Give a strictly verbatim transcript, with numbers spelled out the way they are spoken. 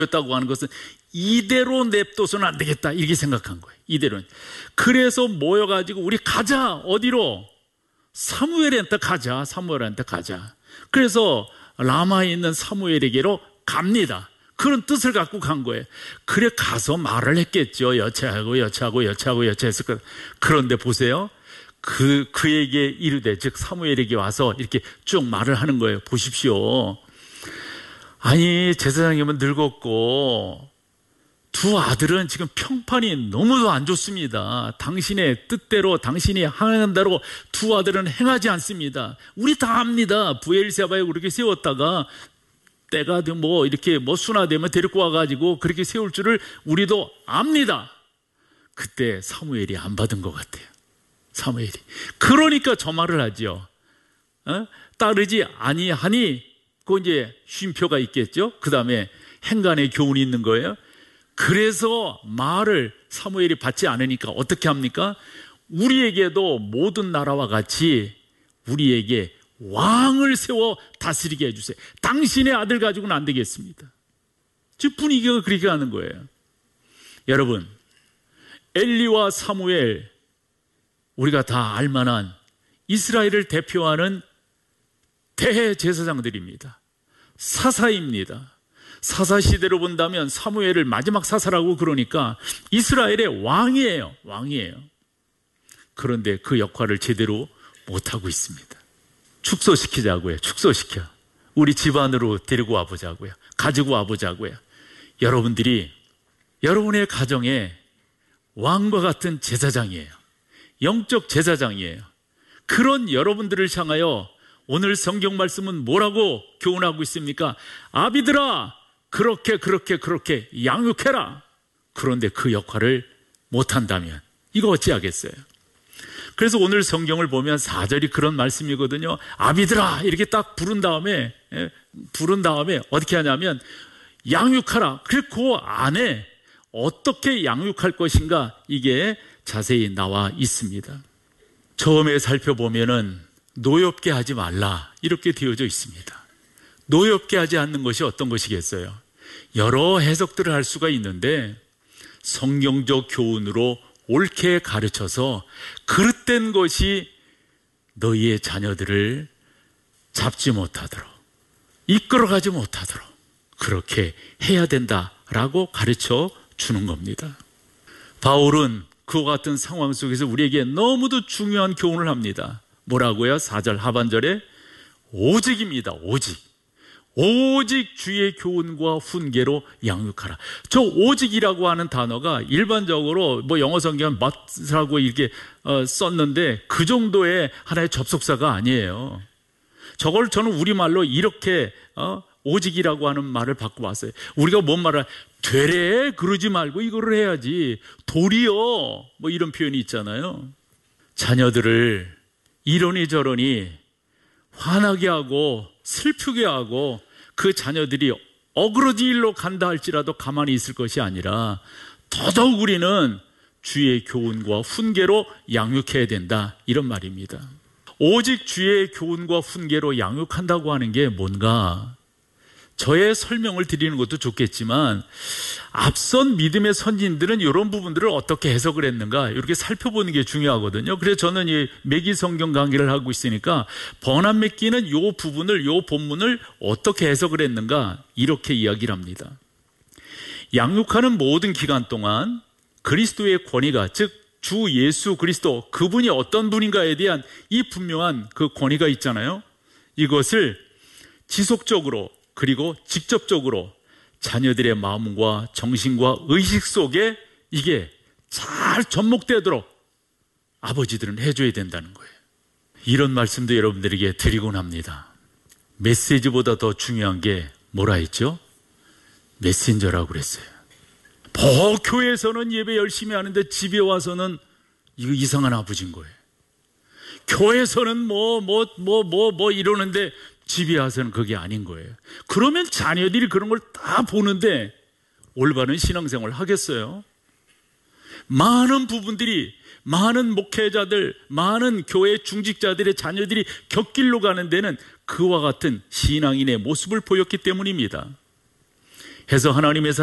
다고 하는 것은 이대로 냅둬서는 안 되겠다 이렇게 생각한 거예요. 이대로. 그래서 모여가지고 우리 가자. 어디로? 사무엘한테 가자. 사무엘한테 가자. 그래서 라마에 있는 사무엘에게로 갑니다. 그런 뜻을 갖고 간 거예요. 그래 가서 말을 했겠죠. 여차하고 여차하고 여차하고 여차했을 거예요. 그런데 보세요. 그, 그에게 이르되, 즉 사무엘에게 와서 이렇게 쭉 말을 하는 거예요. 보십시오. 아니 제사장님은 늙었고 두 아들은 지금 평판이 너무도 안 좋습니다. 당신의 뜻대로 당신이 행하는 대로 두 아들은 행하지 않습니다. 우리 다 압니다. 브엘세바에 그렇게 세웠다가 때가 뭐 이렇게 뭐 순화되면 데리고 와가지고 그렇게 세울 줄을 우리도 압니다. 그때 사무엘이 안 받은 것 같아요. 사무엘이. 그러니까 저 말을 하죠. 어? 따르지 아니하니 그 이제 쉼표가 있겠죠. 그 다음에 행간의 교훈이 있는 거예요. 그래서 말을 사무엘이 받지 않으니까 어떻게 합니까? 우리에게도 모든 나라와 같이 우리에게 왕을 세워 다스리게 해주세요. 당신의 아들 가지고는 안 되겠습니다. 즉 분위기가 그렇게 가는 거예요. 여러분, 엘리와 사무엘, 우리가 다 알만한 이스라엘을 대표하는 대제사장들입니다. 사사입니다. 사사 시대로 본다면 사무엘을 마지막 사사라고 그러니까 이스라엘의 왕이에요. 왕이에요. 그런데 그 역할을 제대로 못하고 있습니다. 축소시키자고요. 축소시켜. 우리 집안으로 데리고 와보자고요. 가지고 와보자고요. 여러분들이 여러분의 가정에 왕과 같은 제사장이에요. 영적 제사장이에요. 그런 여러분들을 향하여 오늘 성경 말씀은 뭐라고 교훈하고 있습니까? 아비들아, 그렇게 그렇게 그렇게 양육해라. 그런데 그 역할을 못한다면 이거 어찌하겠어요? 그래서 오늘 성경을 보면 사 절이 그런 말씀이거든요. 아비들아 이렇게 딱 부른 다음에 부른 다음에 어떻게 하냐면 양육하라. 그리고 그 안에 어떻게 양육할 것인가 이게 자세히 나와 있습니다. 처음에 살펴보면은 노엽게 하지 말라 이렇게 되어져 있습니다. 노엽게 하지 않는 것이 어떤 것이겠어요? 여러 해석들을 할 수가 있는데 성경적 교훈으로 옳게 가르쳐서 그릇된 것이 너희의 자녀들을 잡지 못하도록 이끌어가지 못하도록 그렇게 해야 된다라고 가르쳐 주는 겁니다. 바울은 그와 같은 상황 속에서 우리에게 너무도 중요한 교훈을 합니다. 뭐라고요? 사 절 하반절에 오직입니다. 오직. 오직 주의 교훈과 훈계로 양육하라. 저 오직이라고 하는 단어가 일반적으로 뭐 영어 성경은 must라고 이렇게 어, 썼는데 그 정도의 하나의 접속사가 아니에요. 저걸 저는 우리말로 이렇게 어, 오직이라고 하는 말을 바꿔봤어요. 우리가 뭔 말을 되래 그러지 말고 이거를 해야지. 도리어 뭐 이런 표현이 있잖아요. 자녀들을 이러니 저러니 화나게 하고 슬프게 하고 그 자녀들이 어그러진 일로 간다 할지라도 가만히 있을 것이 아니라 더더욱 우리는 주의 교훈과 훈계로 양육해야 된다 이런 말입니다. 오직 주의 교훈과 훈계로 양육한다고 하는 게 뭔가 저의 설명을 드리는 것도 좋겠지만 앞선 믿음의 선진들은 이런 부분들을 어떻게 해석을 했는가 이렇게 살펴보는 게 중요하거든요. 그래서 저는 이 매기 성경 강의를 하고 있으니까 번안 맺기는 이 부분을 이 본문을 어떻게 해석을 했는가 이렇게 이야기를 합니다. 양육하는 모든 기간 동안 그리스도의 권위가 즉 주 예수 그리스도 그분이 어떤 분인가에 대한 이 분명한 그 권위가 있잖아요. 이것을 지속적으로 그리고 직접적으로 자녀들의 마음과 정신과 의식 속에 이게 잘 접목되도록 아버지들은 해줘야 된다는 거예요. 이런 말씀도 여러분들에게 드리곤 합니다. 메시지보다 더 중요한 게 뭐라 했죠? 메신저라고 그랬어요. 뭐 교회에서는 예배 열심히 하는데 집에 와서는 이거 이상한 아버지인 거예요. 교회에서는 뭐 뭐 뭐 뭐 뭐 이러는데 집에 와서는 그게 아닌 거예요. 그러면 자녀들이 그런 걸 다 보는데 올바른 신앙생활을 하겠어요? 많은 부분들이 많은 목회자들, 많은 교회 중직자들의 자녀들이 곁길로 가는 데는 그와 같은 신앙인의 모습을 보였기 때문입니다. 해서 하나님의